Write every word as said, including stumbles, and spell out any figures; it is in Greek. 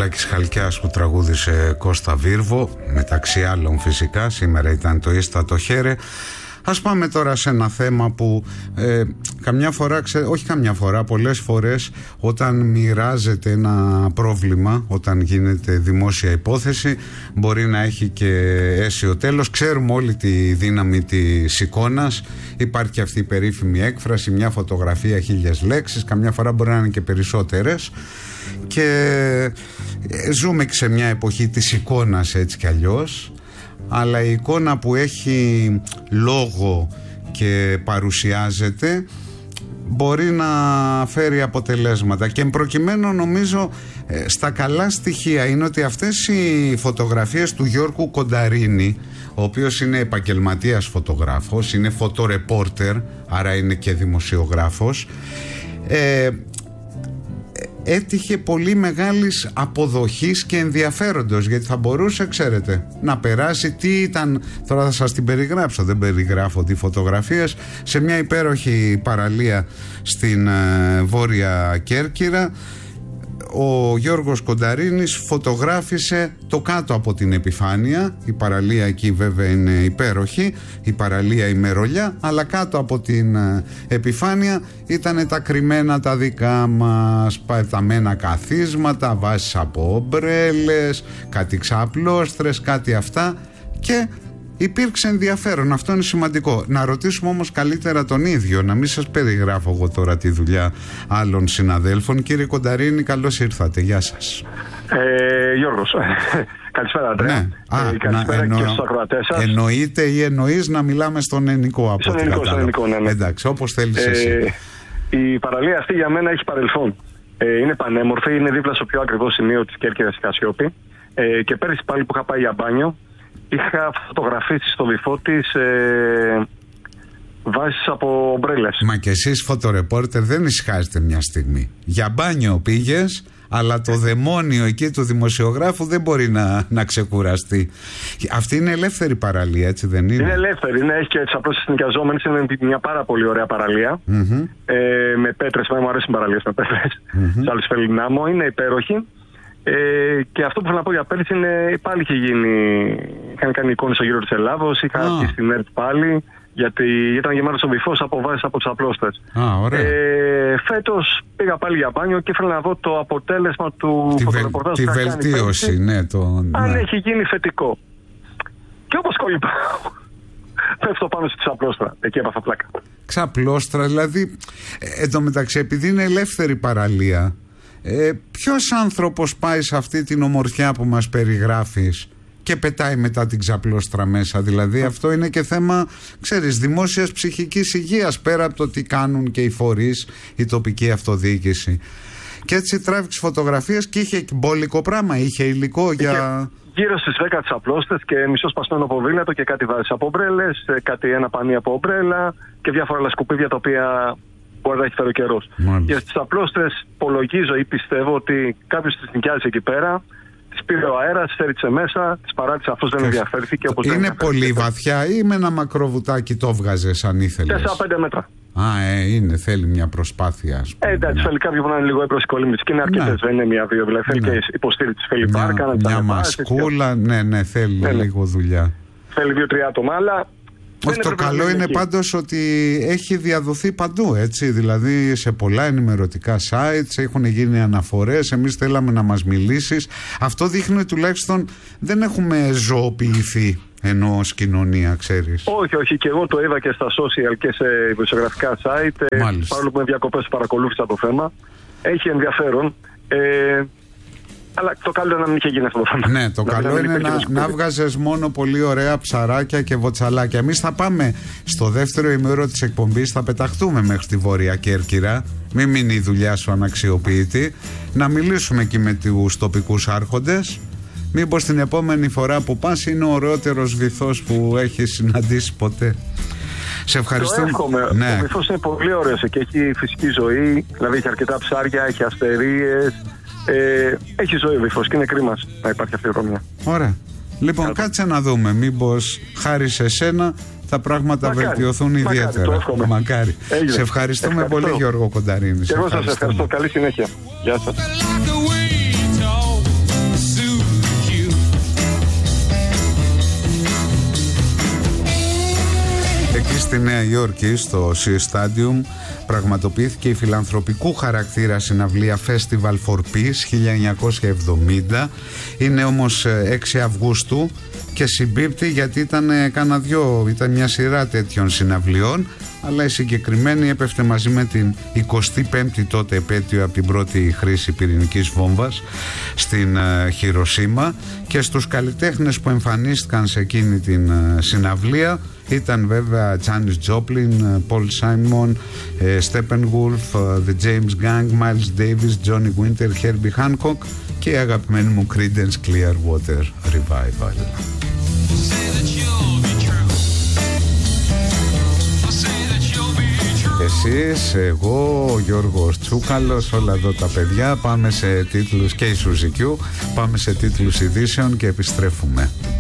Μανολάκης Χαλκιάς που τραγούδισε Κώστα Βίρβο, μεταξύ άλλων φυσικά. Σήμερα ήταν το Ίστα το χέρε. Ας πάμε τώρα σε ένα θέμα που ε, καμιά φορά, ξέ, όχι καμιά φορά, πολλές φορές όταν μοιράζεται ένα πρόβλημα, όταν γίνεται δημόσια υπόθεση, μπορεί να έχει και αίσιο τέλος. Ξέρουμε όλη τη δύναμη της εικόνας. Υπάρχει αυτή η περίφημη έκφραση, μια φωτογραφία χίλιες λέξεις, καμιά φορά μπορεί να είναι και περισσότερες. Και ζούμε και σε μια εποχή της εικόνας έτσι κι αλλιώς. Αλλά η εικόνα που έχει λόγο και παρουσιάζεται μπορεί να φέρει αποτελέσματα. Και προκειμένου νομίζω στα καλά στοιχεία είναι ότι αυτές οι φωτογραφίες του Γιώργου Κονταρίνη, ο οποίος είναι επαγγελματίας φωτογράφος, είναι φωτορεπόρτερ, άρα είναι και δημοσιογράφος, ε, έτυχε πολύ μεγάλης αποδοχής και ενδιαφέροντος, γιατί θα μπορούσε, ξέρετε, να περάσει τι ήταν, τώρα θα σας την περιγράψω, δεν περιγράφω τι φωτογραφίες, σε μια υπέροχη παραλία στην ε, Βόρεια Κέρκυρα. Ο Γιώργος Κονταρίνης φωτογράφησε το κάτω από την επιφάνεια. Η παραλία εκεί βέβαια είναι υπέροχη, η παραλία η Μερολιά, αλλά κάτω από την επιφάνεια ήταν τα κρυμμένα τα δικά μας παϊταμένα καθίσματα, βάσεις από ομπρέλες, κάτι ξαπλώστρες, κάτι αυτά, και υπήρξε ενδιαφέρον. Αυτό είναι σημαντικό. Να ρωτήσουμε όμως καλύτερα τον ίδιο, να μην σας περιγράφω εγώ τώρα τη δουλειά άλλων συναδέλφων. Κύριε Κονταρίνη, καλώς ήρθατε. Γεια σας. Ε, Γιώργος, καλησπέρα Αντρέα. Ναι. Α, ε, καλησπέρα εννο... και στους ακροατές σας. Εννοείται ή εννοείς να μιλάμε στον ελληνικό από στον ελληνικό, στον ελληνικό, ναι, ναι. Εντάξει, όπως θέλεις ε, εσύ. Η παραλία αυτή για μένα έχει παρελθόν. Ε, είναι πανέμορφη, είναι δίπλα στο πιο ακριβό σημείο της Κέρκυρας, Κασιόπη. Ε, και πέρυσι πάλι που είχα πάει για μπάνιο, είχα φωτογραφίσει στο βυθό της ε, βάσεις από ομπρέλες. Μα και εσείς φωτορεπόρτερ δεν ησυχάζετε μια στιγμή. Για μπάνιο πήγες, αλλά το δαιμόνιο εκεί του δημοσιογράφου δεν μπορεί να, να ξεκουραστεί. Αυτή είναι ελεύθερη παραλία, έτσι δεν είναι? Είναι ελεύθερη, είναι, έχει και τις απλώς ενοικιαζόμενες, είναι μια πάρα πολύ ωραία παραλία. Mm-hmm. Ε, με πέτρες, μου αρέσουν παραλίες με πέτρες. Mm-hmm. Σε άλλη Φελινάμο, είναι υπέροχη. Ε, και αυτό που θέλω να πω για πέρυσι είναι πάλι είχε γίνει. Είχαν κάνει εικόνες στο γύρο της Ελλάδος, είχα ah. στην ΕΡΤ πάλι, γιατί ήταν γεμάτος ο βυθός από βάσεις από τις απλώστες. Ah, ε, φέτος πήγα πάλι για μπάνιο και ήθελα να δω το αποτέλεσμα του φωτορεπορτάζ. Τη βελτίωση, πέρυσι, ναι, το, αν ναι. έχει γίνει θετικό. Και όπως κολυμπάω, πέφτω πάνω στη ξαπλώστρα. Εκεί έπαθα πλάκα. Ξαπλώστρα, δηλαδή. Εν τω μεταξύ, επειδή είναι ελεύθερη παραλία, Ε, ποιος άνθρωπος πάει σε αυτή την ομορφιά που μας περιγράφεις και πετάει μετά την ξαπλώστρα μέσα? Δηλαδή αυτό είναι και θέμα, ξέρεις, δημόσιας ψυχικής υγείας, πέρα από το τι κάνουν και οι φορείς, η τοπική αυτοδιοίκηση. Και έτσι τράβηξε φωτογραφίες και είχε μπόλικο πράγμα, είχε υλικό για... Είχε γύρω στις δέκα ξαπλώστες και μισό σπασμένο ποδήλατο και κάτι βάζεις από ομπρέλες, κάτι ένα πανί από ομπρέλα και διάφορα άλλα σκουπίδια τα οποία μπορεί να έχει φέρει ο καιρός. Για τις απλώστρες υπολογίζω ή πιστεύω ότι κάποιος τις νοικιάζει εκεί πέρα, τις πήρε ο αέρας, τις έριξε μέσα, τις παράτησε, αυτός δεν ενδιαφέρθηκε. Είναι πολύ βαθιά ή με ένα μακρό βουτάκι το βγάζες αν ήθελες? τέσσερα πέντε μέτρα. Α, ε, είναι, θέλει μια προσπάθεια, ας πούμε. Ε, εντάξει, ναι. Θέλει κάποιο που να είναι λίγο έπρος κολύμβης και είναι αρκετές, δεν είναι μία-δύο. Δηλαδή θέλει ναι. και υποστήριξη, θέλει πάρκα, να μια μασκούλα, ναι, ναι, θέλει ναι, ναι. λίγο δουλειά. Θέλει δύο-τρία άτομα, αλλά. Όχι, το καλό είναι εκεί. Πάντως ότι έχει διαδοθεί παντού, έτσι, δηλαδή σε πολλά ενημερωτικά sites έχουν γίνει αναφορές, εμείς θέλαμε να μας μιλήσεις. Αυτό δείχνει ότι τουλάχιστον δεν έχουμε ζωοποιηθεί ενώ ως κοινωνία, ξέρεις. Όχι, όχι, και εγώ το είδα και στα social και σε δημοσιογραφικά site. Μάλιστα. Παρόλο που με διακοπές παρακολούθησα το θέμα. Έχει ενδιαφέρον. Ε, Αλλά το καλό είναι να μην είχε γίνει αυτό το θέμα. Ναι, το καλό είναι να, να βγάζεις μόνο πολύ ωραία ψαράκια και βοτσαλάκια. Εμείς θα πάμε στο δεύτερο ημίωρο της εκπομπής, θα πεταχτούμε μέχρι τη Βόρεια Κέρκυρα. Μην μείνει η δουλειά σου αναξιοποιητή. Να μιλήσουμε εκεί με τους τοπικούς άρχοντες. Μήπως την επόμενη φορά που πας είναι ο ωραιότερος βυθός που έχεις συναντήσει ποτέ. Σε ευχαριστώ. Το εύχομαι. Ναι. Ο βυθός είναι πολύ ωραίος και έχει φυσική ζωή. Δηλαδή έχει αρκετά ψάρια, έχει αστερίες. Ε, έχει ζωή ο βυθός και είναι κρίμα να υπάρχει αυτή η ρομιά. Ωραία. Λοιπόν, Κάτω. κάτσε να δούμε. Μήπως χάρη σε σένα τα πράγματα μακάρι, βελτιωθούν μακάρι, ιδιαίτερα. Το μακάρι. Έγινε. Σε ευχαριστούμε ευχαριστώ. πολύ, Γιώργο Κονταρίνη. Και εγώ σας ευχαριστώ. Καλή συνέχεια. Γεια σας. Εκεί στη Νέα Υόρκη, στο Sea Stadium, πραγματοποιήθηκε η φιλανθρωπικού χαρακτήρα συναυλία Festival for Peace χίλια εννιακόσια εβδομήντα. Είναι όμως έξι Αυγούστου και συμπίπτει γιατί ήταν κάνα δυο, ήταν μια σειρά τέτοιων συναυλιών, αλλά η συγκεκριμένη έπεφτε μαζί με την εικοστή πέμπτη τότε επέτειο από την πρώτη χρήση πυρηνικής βόμβας στην uh, Χιροσίμα, και στους καλλιτέχνες που εμφανίστηκαν σε εκείνη την uh, συναυλία ήταν βέβαια Τζάνις Τζόπλιν, Πολ Σάιμον, Steppenwolf, uh, The James Gang, Miles Davis, Johnny Winter, Herbie Hancock και η αγαπημένη μου Creedence Clearwater Revival. Εσείς, εγώ, ο Γιώργος Τσούκαλος, όλα εδώ τα παιδιά, πάμε σε τίτλους, και η Σουζικιού, πάμε σε τίτλους ειδήσεων και επιστρέφουμε.